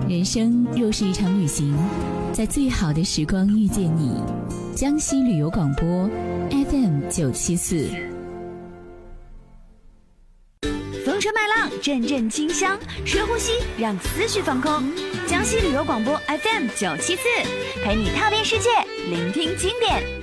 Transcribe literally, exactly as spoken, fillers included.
人生若是一场旅行，在最好的时光遇见你。江西旅游广播 F M 九七四。 风车麦浪，阵阵清香，深呼吸，让思绪放空。江西旅游广播 F M 九七四，陪你踏遍世界，聆听经典。